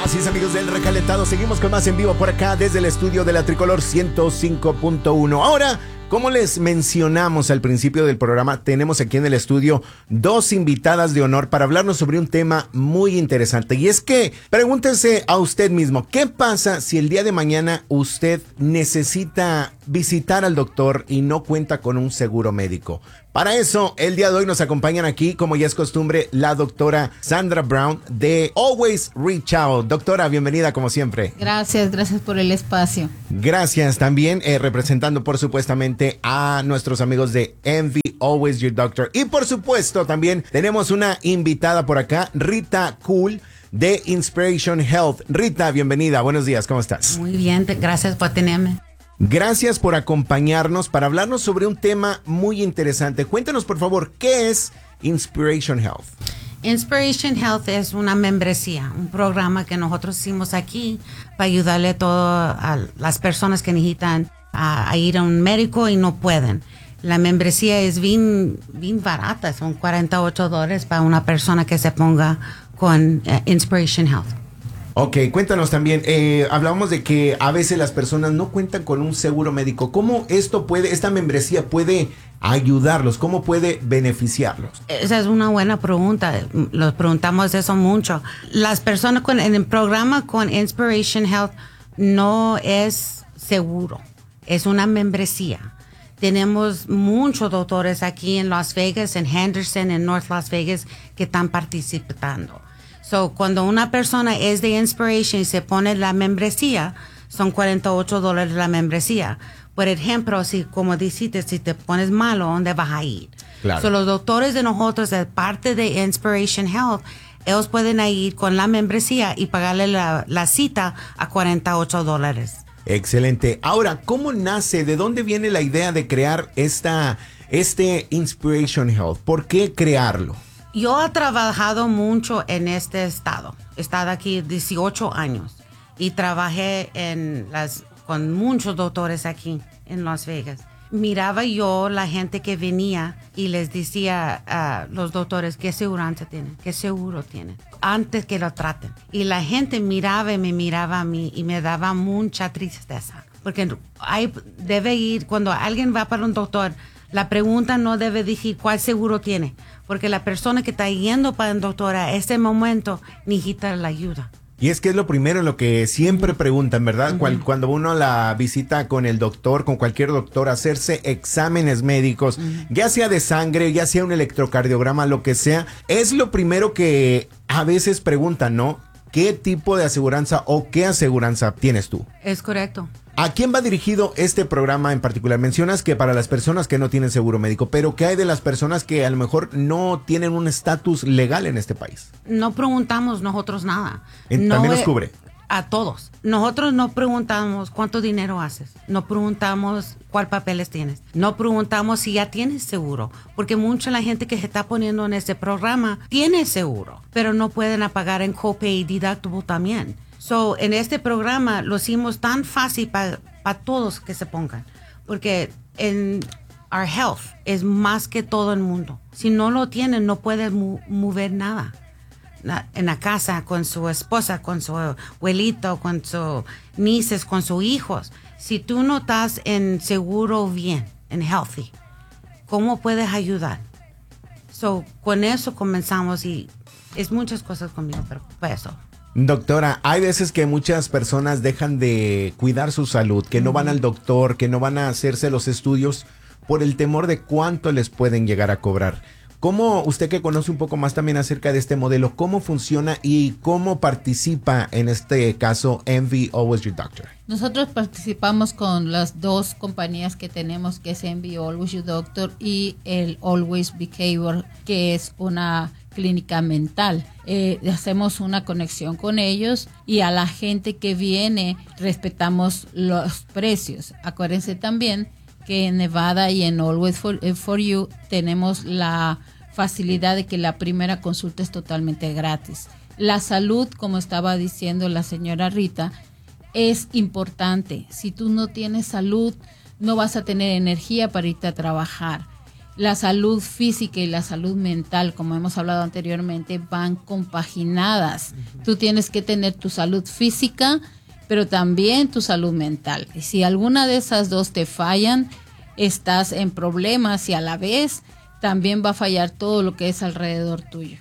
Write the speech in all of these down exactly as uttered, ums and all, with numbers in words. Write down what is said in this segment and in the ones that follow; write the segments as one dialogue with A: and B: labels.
A: Gracias, amigos del Recalentado. Seguimos con más en vivo por acá desde el estudio de la Tricolor ciento cinco punto uno. Ahora, como les mencionamos al principio del programa, tenemos aquí en el estudio dos invitadas de honor para hablarnos sobre un tema muy interesante. Y es que, pregúntese a usted mismo, ¿qué pasa si el día de mañana usted necesita visitar al doctor y no cuenta con un seguro médico? Para eso, el día de hoy nos acompañan aquí, como ya es costumbre, la doctora Sandra Brown de Always Reach Out. Doctora, bienvenida como siempre.
B: Gracias, gracias por el espacio.
A: Gracias también, eh, representando por supuestamente a nuestros amigos de Envy, Always Your Doctor. Y por supuesto también tenemos una invitada por acá, Rita Cool, de Inspiration Health. Rita, bienvenida, buenos días, ¿cómo estás?
B: Muy bien, te, gracias por tenerme.
A: Gracias por acompañarnos para hablarnos sobre un tema muy interesante. Cuéntanos, por favor, ¿qué es Inspiration Health?
B: Inspiration Health es una membresía, un programa que nosotros hicimos aquí para ayudarle a todas las personas que necesitan a, a ir a un médico y no pueden. La membresía es bien, bien barata, son cuarenta y ocho dólares para una persona que se ponga con uh, Inspiration Health.
A: Ok, cuéntanos también, eh, hablábamos de que a veces las personas no cuentan con un seguro médico. ¿Cómo esto puede, esta membresía puede ayudarlos? ¿Cómo puede beneficiarlos?
B: Esa es una buena pregunta, los preguntamos eso mucho. Las personas con, en el programa con Inspiration Health no es seguro, es una membresía. Tenemos muchos doctores aquí en Las Vegas, en Henderson, en North Las Vegas, que están participando. So, cuando una persona es de Inspiration y se pone la membresía, son cuarenta y ocho dólares la membresía. Por ejemplo, si, como dijiste, si te pones malo, ¿dónde vas a ir?
A: Claro.
B: So, los doctores de nosotros, de parte de Inspiration Health, ellos pueden ir con la membresía y pagarle la, la cita a cuarenta y ocho dólares.
A: Excelente. Ahora, ¿cómo nace? ¿De dónde viene la idea de crear esta, este Inspiration Health? ¿Por qué crearlo?
B: Yo he trabajado mucho en este estado. He estado aquí dieciocho años y trabajé en las, con muchos doctores aquí en Las Vegas. Miraba yo la gente que venía y les decía a los doctores qué seguranza tienen, qué seguro tienen, antes que lo traten. Y la gente miraba y me miraba a mí y me daba mucha tristeza. Porque hay, debe ir, cuando alguien va para un doctor, la pregunta no debe decir cuál seguro tiene, porque la persona que está yendo para el doctor a ese momento necesita la ayuda.
A: Y es que es lo primero en lo que siempre preguntan, ¿verdad?
B: Uh-huh.
A: Cual, cuando uno la visita con el doctor, con cualquier doctor, hacerse exámenes médicos, uh-huh. ya sea de sangre, ya sea un electrocardiograma, lo que sea, es lo primero que a veces preguntan, ¿no? ¿Qué tipo de aseguranza o qué aseguranza tienes tú?
B: Es correcto.
A: ¿A quién va dirigido este programa en particular? Mencionas que para las personas que no tienen seguro médico, pero ¿qué hay de las personas que a lo mejor no tienen un estatus legal en este país?
B: No preguntamos nosotros nada.
A: ¿También
B: no
A: nos
B: es,
A: cubre?
B: A todos. Nosotros no preguntamos cuánto dinero haces. No preguntamos cuál papeles tienes. No preguntamos si ya tienes seguro. Porque mucha la gente que se está poniendo en este programa tiene seguro, pero no pueden pagar en copay y deductible también. So, en este programa lo hicimos tan fácil para pa todos que se pongan. Porque en our health es más que todo el mundo. Si no lo tienen, no pueden mu- mover nada. En la casa, con su esposa, con su abuelito, con sus nieces, con sus hijos. Si tú no estás en seguro bien, en healthy, ¿cómo puedes ayudar? So, con eso comenzamos y es muchas cosas conmigo, pero pues eso.
A: Doctora, hay veces que muchas personas dejan de cuidar su salud, que no van al doctor, que no van a hacerse los estudios por el temor de cuánto les pueden llegar a cobrar. ¿Cómo, usted que conoce un poco más también acerca de este modelo, cómo funciona y cómo participa en este caso Envy Always Your Doctor?
C: Nosotros participamos con las dos compañías que tenemos, que es Envy Always Your Doctor y el Always Behavior, que es una clínica mental. Eh, hacemos una conexión con ellos y a la gente que viene respetamos los precios. Acuérdense también que en Nevada y en Always for, uh, for You tenemos la facilidad de que la primera consulta es totalmente gratis. La salud, como estaba diciendo la señora Rita, es importante. Si tú no tienes salud, no vas a tener energía para irte a trabajar. la salud física y la salud mental, como hemos hablado anteriormente, van compaginadas. Uh-huh. Tú tienes que tener tu salud física, pero también tu salud mental. Y si alguna de esas dos te fallan, estás en problemas y a la vez también va a fallar todo lo que es alrededor tuyo.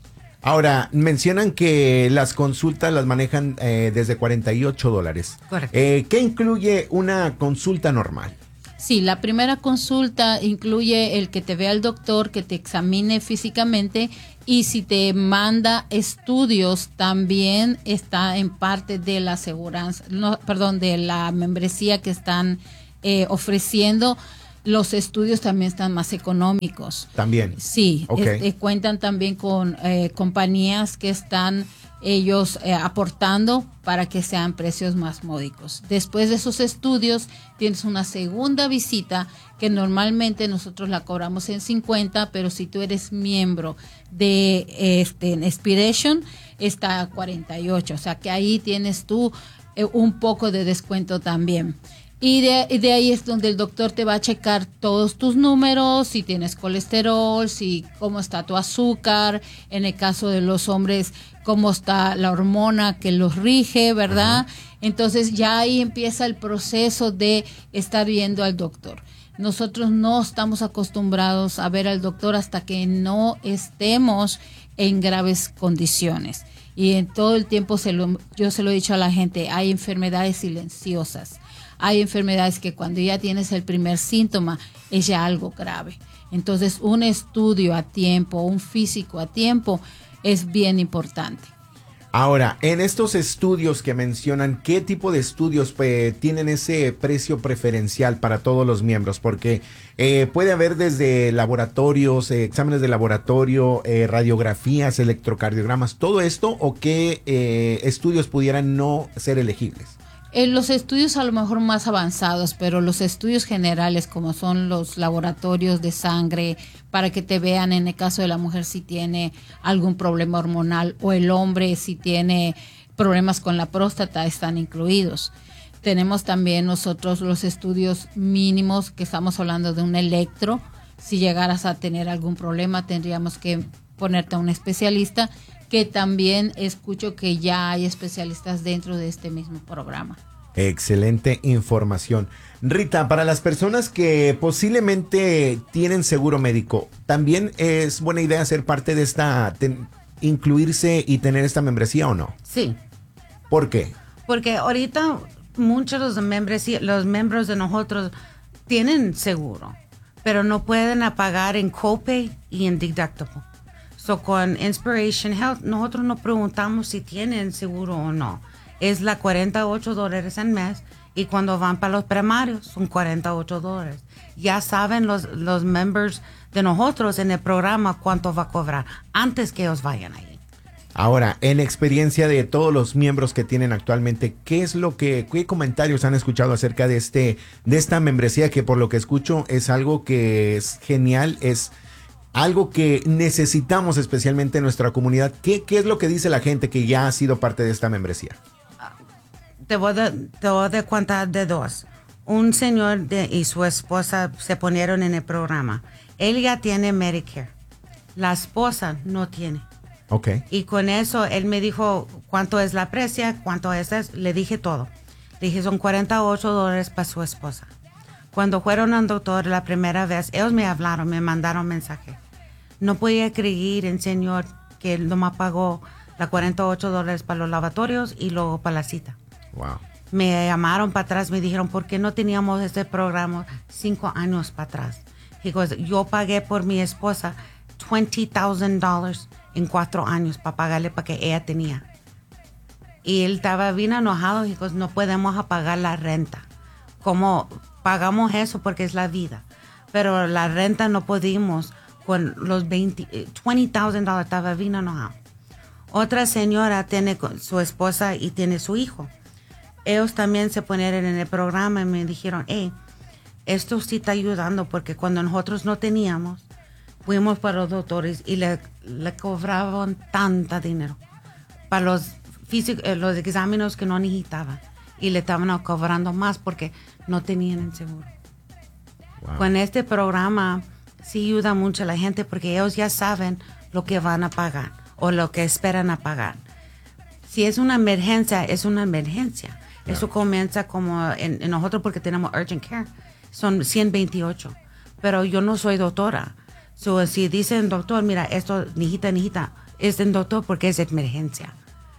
A: Ahora, mencionan que las consultas las manejan eh, desde cuarenta y ocho dólares.
B: Correcto.
A: Eh, ¿Qué incluye una consulta normal?
C: Sí, la primera consulta incluye el que te vea el doctor, que te examine físicamente, y si te manda estudios también está en parte de la aseguranza, no, perdón, de la membresía que están eh, ofreciendo. Los estudios también están más económicos.
A: También.
C: Sí,
A: okay.
C: eh, cuentan también con eh, compañías que están ellos eh, aportando para que sean precios más módicos. Después de esos estudios tienes una segunda visita que normalmente nosotros la cobramos en cincuenta, pero si tú eres miembro de este Inspiration está a cuarenta y ocho, o sea que ahí tienes tú eh, un poco de descuento también. Y de, y de ahí es donde el doctor te va a checar todos tus números, si tienes colesterol, si cómo está tu azúcar, en el caso de los hombres, cómo está la hormona que los rige, ¿verdad? Uh-huh. Entonces ya ahí empieza el proceso de estar viendo al doctor. Nosotros no estamos acostumbrados a ver al doctor hasta que no estemos en graves condiciones. Y en todo el tiempo se lo, yo se lo he dicho a la gente, hay enfermedades silenciosas. Hay enfermedades que cuando ya tienes el primer síntoma es ya algo grave. Entonces, un estudio a tiempo, un físico a tiempo es bien importante.
A: Ahora, en estos estudios que mencionan, ¿qué tipo de estudios eh, tienen ese precio preferencial para todos los miembros? Porque eh, puede haber desde laboratorios, eh, exámenes de laboratorio, eh, radiografías, electrocardiogramas, todo esto, ¿o qué eh, estudios pudieran no ser elegibles?
C: En los estudios a lo mejor más avanzados, pero los estudios generales como son los laboratorios de sangre para que te vean en el caso de la mujer si tiene algún problema hormonal o el hombre si tiene problemas con la próstata están incluidos. Tenemos también nosotros los estudios mínimos que estamos hablando de un electro. Si llegaras a tener algún problema tendríamos que ponerte a un especialista, que también escucho que ya hay especialistas dentro de este mismo programa.
A: Excelente información. Rita, para las personas que posiblemente tienen seguro médico, ¿también es buena idea ser parte de esta, ten, incluirse y tener esta membresía o no?
B: Sí.
A: ¿Por qué?
B: Porque ahorita muchos de los, membresía, los miembros de nosotros tienen seguro, pero no pueden pagar en copay y en deductible. So, con Inspiration Health, nosotros no preguntamos si tienen seguro o no. Es la cuarenta y ocho dólares al mes y cuando van para los primarios son cuarenta y ocho dólares. Ya saben los, los members de nosotros en el programa cuánto va a cobrar antes que ellos vayan ahí.
A: Ahora, en experiencia de todos los miembros que tienen actualmente, ¿qué es lo que, qué comentarios han escuchado acerca de este, de esta membresía que por lo que escucho es algo que es genial, es algo que necesitamos especialmente en nuestra comunidad? ¿Qué, qué es lo que dice la gente que ya ha sido parte de esta membresía?
B: Te voy a, te voy a dar cuenta de dos. Un señor de, y su esposa se ponieron en el programa. Él ya tiene Medicare. La esposa no tiene.
A: Okay.
B: Y con eso él me dijo cuánto es la precia, cuánto es eso. Le dije todo. Le dije son cuarenta y ocho dólares para su esposa. Cuando fueron al doctor la primera vez, ellos me hablaron, me mandaron mensaje. No podía creer el señor que él nomás pagó la cuarenta y ocho dólares para los lavatorios y luego para la cita.
A: Wow.
B: Me llamaron para atrás, me dijeron, ¿por qué no teníamos este programa cinco años para atrás? Digo, yo pagué por mi esposa veinte thousand dollars en cuatro años para pagarle para que ella tenía. Y él estaba bien enojado, dijo, no podemos pagar la renta. ¿Cómo pagamos eso? Porque es la vida. Pero la renta no pudimos con los veinte thousand dollars, estaba bien enojado. Otra señora tiene su esposa y tiene su hijo. Ellos también se ponieron en el programa y me dijeron, hey, esto sí está ayudando porque cuando nosotros no teníamos, fuimos para los doctores y le, le cobraban tanta dinero para los, físico, los exámenes que no necesitaban y le estaban cobrando más porque no tenían el seguro. Wow. Con este programa sí ayuda mucho a la gente porque ellos ya saben lo que van a pagar o lo que esperan a pagar. Si es una emergencia, es una emergencia. Yeah. Eso comienza como en, en nosotros porque tenemos urgent care. Son ciento veintiocho. Pero yo no soy doctora. So, si dicen, doctor, mira, esto, nijita, nijita, es el doctor porque es emergencia.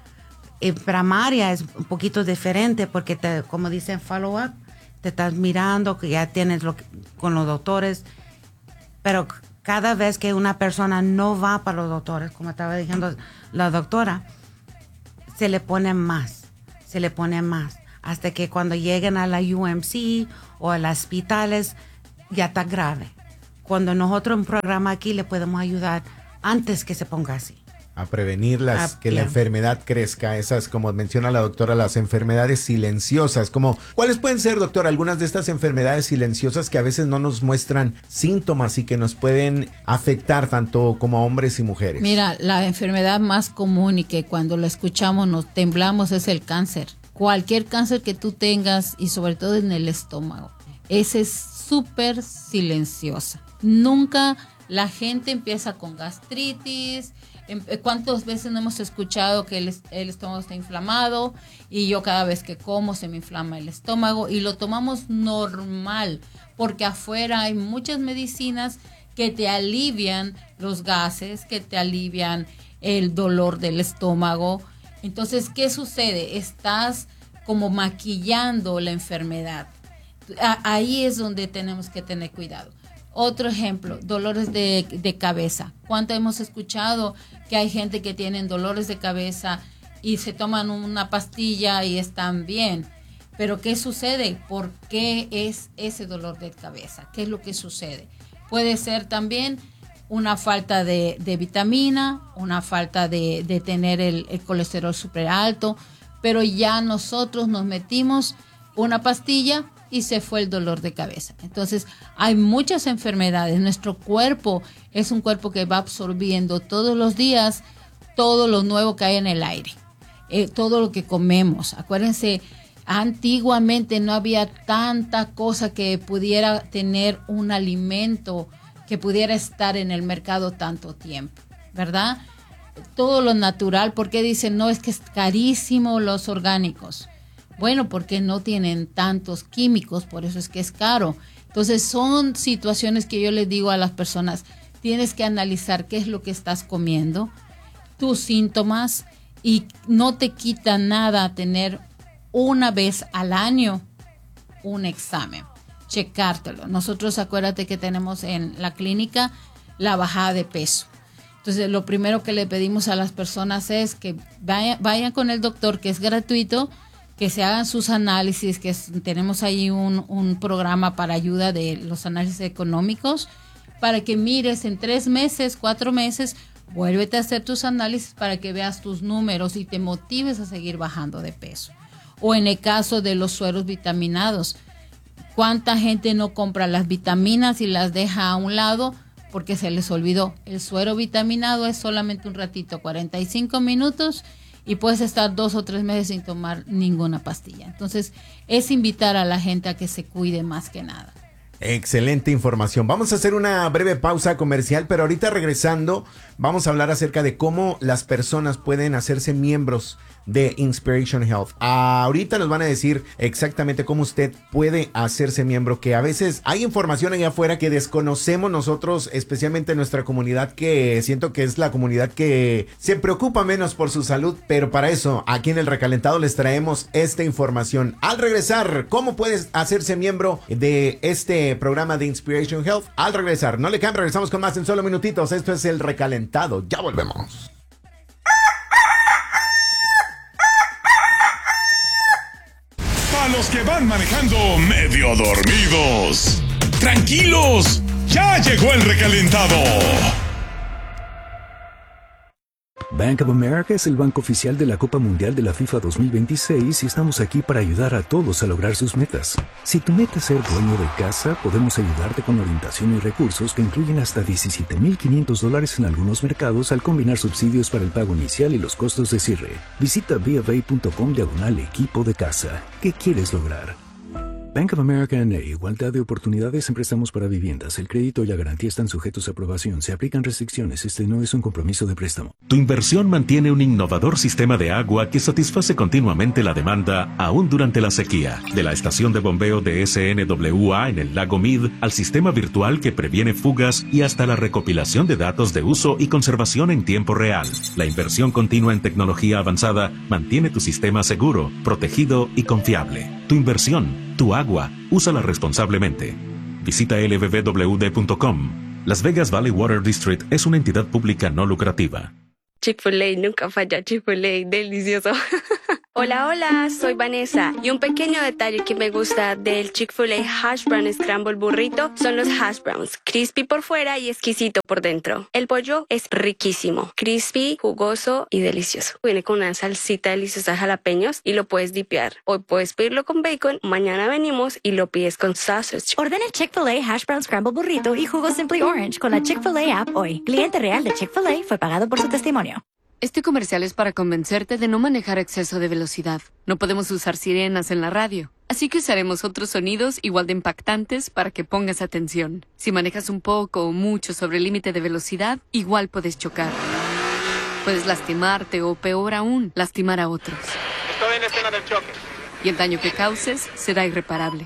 B: En primaria es un poquito diferente porque, te, como dicen, follow up, te estás mirando, que ya tienes lo que, con los doctores. Pero cada vez que una persona no va para los doctores, como estaba diciendo la doctora, se le pone más, se le pone más. Hasta que cuando lleguen a la U M C o a los hospitales, ya está grave. Cuando nosotros en un programa aquí le podemos ayudar antes que se ponga así.
A: A prevenirlas,
B: a,
A: que
B: yeah.
A: la enfermedad crezca. Esas, como menciona la doctora, las enfermedades silenciosas. Como, ¿cuáles pueden ser, doctora, algunas de estas enfermedades silenciosas que a veces no nos muestran síntomas y que nos pueden afectar tanto como hombres y mujeres?
C: Mira, la enfermedad más común y que cuando la escuchamos nos temblamos es el cáncer. Cualquier cáncer que tú tengas y sobre todo en el estómago. Esa es súper silenciosa. Nunca la gente empieza con gastritis. ¿Cuántas veces no hemos escuchado que el, el estómago está inflamado y yo cada vez que como se me inflama el estómago y lo tomamos normal porque afuera hay muchas medicinas que te alivian los gases, que te alivian el dolor del estómago? Entonces, ¿qué sucede? Estás como maquillando la enfermedad. Ahí es donde tenemos que tener cuidado. Otro ejemplo, dolores de, de cabeza. ¿Cuánto hemos escuchado que hay gente que tienen dolores de cabeza y se toman una pastilla y están bien? Pero ¿qué sucede? ¿Por qué es ese dolor de cabeza? ¿Qué es lo que sucede? Puede ser también una falta de, de vitamina, una falta de, de tener el, el colesterol súper alto, pero ya nosotros nos metimos una pastilla y se fue el dolor de cabeza. Entonces, hay muchas enfermedades. Nuestro cuerpo es un cuerpo que va absorbiendo todos los días todo lo nuevo que hay en el aire, eh, todo lo que comemos. Acuérdense, antiguamente no había tanta cosa que pudiera tener un alimento que pudiera estar en el mercado tanto tiempo, ¿verdad? Todo lo natural. ¿Por qué dicen, no, es que es carísimo los orgánicos? Bueno, porque no tienen tantos químicos, por eso es que es caro. Entonces son situaciones que yo les digo a las personas, tienes que analizar qué es lo que estás comiendo, tus síntomas, y no te quita nada tener una vez al año un examen, checártelo. Nosotros, acuérdate que tenemos en la clínica la bajada de peso. Entonces lo primero que le pedimos a las personas es que vayan, vayan con el doctor, que es gratuito, que se hagan sus análisis, que es, tenemos ahí un, un programa para ayuda de los análisis económicos, para que mires en tres meses, cuatro meses, vuélvete a hacer tus análisis para que veas tus números y te motives a seguir bajando de peso. O en el caso de los sueros vitaminados, ¿cuánta gente no compra las vitaminas y las deja a un lado porque se les olvidó? El suero vitaminado es solamente un ratito, cuarenta y cinco minutos, y puedes estar dos o tres meses sin tomar ninguna pastilla. Entonces, es invitar a la gente a que se cuide más que nada.
A: Excelente información. Vamos a hacer una breve pausa comercial, pero ahorita regresando vamos a hablar acerca de cómo las personas pueden hacerse miembros de Inspiration Health. Ahorita nos van a decir exactamente cómo usted puede hacerse miembro, que a veces hay información allá afuera que desconocemos nosotros, especialmente en nuestra comunidad, que siento que es la comunidad que se preocupa menos por su salud, pero para eso aquí en El Recalentado les traemos esta información. Al regresar, ¿cómo puedes hacerse miembro de este programa de Inspiration Health? Al regresar, no le cambien, regresamos con más en solo minutitos. Esto es El Recalentado, ya volvemos.
D: A los que van manejando medio dormidos, tranquilos, ya llegó el recalentado.
E: Bank of America es el banco oficial de la Copa Mundial de la FIFA dos mil veintiséis y estamos aquí para ayudar a todos a lograr sus metas. Si tu meta es ser dueño de casa, podemos ayudarte con orientación y recursos que incluyen hasta diecisiete mil quinientos dólares en algunos mercados al combinar subsidios para el pago inicial y los costos de cierre. Visita b f a punto com diagonal equipo de casa. ¿Qué quieres lograr? Bank of America N A, igualdad de oportunidades en préstamos para viviendas. El crédito y la garantía están sujetos a aprobación. Se aplican restricciones. Este no es un compromiso de préstamo.
F: Tu inversión mantiene un innovador sistema de agua que satisface continuamente la demanda, aún durante la sequía. De la estación de bombeo de S N W A en el lago Mead, al sistema virtual que previene fugas y hasta la recopilación de datos de uso y conservación en tiempo real. La inversión continua en tecnología avanzada mantiene tu sistema seguro, protegido y confiable. Tu inversión, tu agua, úsala responsablemente. Visita L B B W D punto com. Las Vegas Valley Water District es una entidad pública no lucrativa.
G: Chick-fil-A nunca falla, Chick-fil-A, delicioso. Hola, hola, soy Vanessa y un pequeño detalle que me gusta del Chick-fil-A Hash Brown Scramble Burrito son los hash browns, crispy por fuera y exquisito por dentro. El pollo es riquísimo, crispy, jugoso y delicioso. Viene con una salsita deliciosa de jalapeños y lo puedes dipear. Hoy puedes pedirlo con bacon, mañana venimos y lo pides con sausage.
H: Ordena Chick-fil-A Hash Brown Scramble Burrito y jugo Simply Orange con la Chick-fil-A app hoy. Cliente real de Chick-fil-A fue pagado por su testimonio.
I: Este comercial es para convencerte de no manejar a exceso de velocidad. No podemos usar sirenas en la radio, así que usaremos otros sonidos igual de impactantes para que pongas atención. Si manejas un poco o mucho sobre el límite de velocidad, igual puedes chocar. Puedes lastimarte o, peor aún, lastimar a otros.
J: Estoy en la escena del choque.
I: Y el daño que causes será irreparable.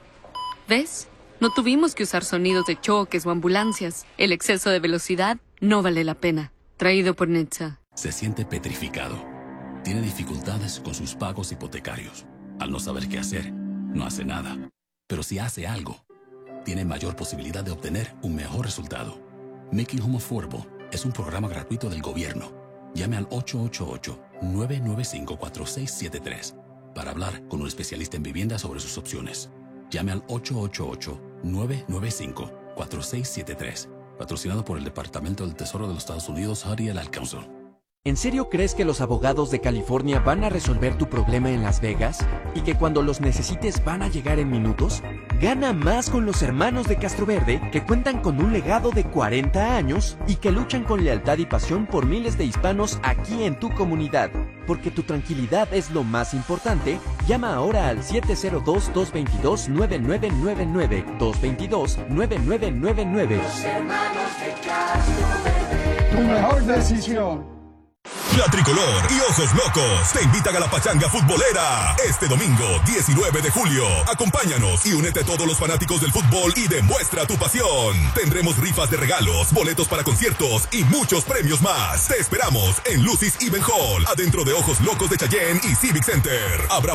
I: ¿Ves? No tuvimos que usar sonidos de choques o ambulancias. El exceso de velocidad no vale la pena. Traído por Netza.
K: Se siente petrificado. Tiene dificultades con sus pagos hipotecarios. Al no saber qué hacer, no hace nada. Pero si hace algo, tiene mayor posibilidad de obtener un mejor resultado. Making Home Affordable es un programa gratuito del gobierno. Llame al ocho ocho ocho, nueve nueve cinco, cuatro seis siete tres para hablar con un especialista en vivienda sobre sus opciones. Llame al ocho ocho ocho, nueve nueve cinco, cuatro seis siete tres. Patrocinado por el Departamento del Tesoro de los Estados Unidos, Harry el Council.
L: ¿En serio crees que los abogados de California van a resolver tu problema en Las Vegas? ¿Y que cuando los necesites van a llegar en minutos? Gana más con los hermanos de Castroverde, que cuentan con un legado de cuarenta años y que luchan con lealtad y pasión por miles de hispanos aquí en tu comunidad. Porque tu tranquilidad es lo más importante, llama ahora al siete cero dos, dos dos dos, nueve nueve nueve nueve, dos dos dos, nueve nueve nueve nueve.
M: Los hermanos de Castroverde. Tu mejor decisión.
N: La Tricolor y Ojos Locos te invitan a la pachanga futbolera este domingo diecinueve de julio. Acompáñanos y únete a todos los fanáticos del fútbol y demuestra tu pasión. Tendremos rifas de regalos, boletos para conciertos y muchos premios más. Te esperamos en Lucy's Event Hall, adentro de Ojos Locos de Cheyenne y Civic Center. Habrá